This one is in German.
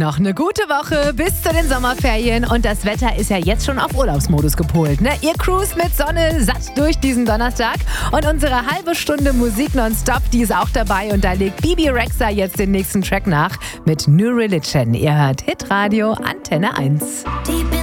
noch eine gute Woche bis zu den Sommerferien und das Wetter ist ja jetzt schon auf Urlaubsmodus gepolt. Ne? Ihr cruist mit Sonne satt durch diesen Donnerstag und unsere halbe Stunde Musik nonstop, die ist auch dabei und da legt Bebe Rexha jetzt den nächsten Track nach mit New Religion. Ihr hört Hitradio Antenne 1.